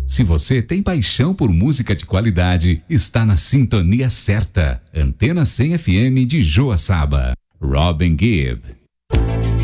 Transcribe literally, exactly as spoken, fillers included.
Se você tem paixão por música de qualidade, está na sintonia certa. Antena cem F M de Joaçaba. Robin Gibb.